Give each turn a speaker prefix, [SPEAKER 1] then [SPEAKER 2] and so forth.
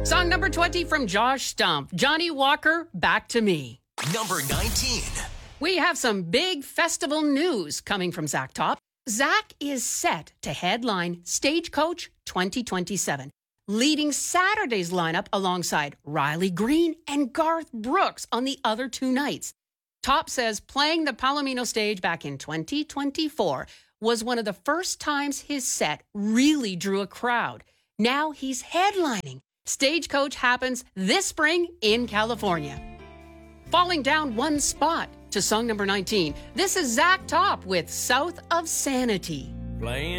[SPEAKER 1] Song number 20 from Josh Stump. Johnny Walker, Back to Me.
[SPEAKER 2] Number 19.
[SPEAKER 1] We have some big festival news coming from Zach Top. Zach is set to headline Stagecoach 2027, leading Saturday's lineup alongside Riley Green and Garth Brooks on the other two nights. Top says playing the Palomino stage back in 2024 was one of the first times his set really drew a crowd. Now he's headlining. Stagecoach happens this spring in California. Falling down one spot to song number 19. This is Zach Top with South of Sanity.
[SPEAKER 3] Playing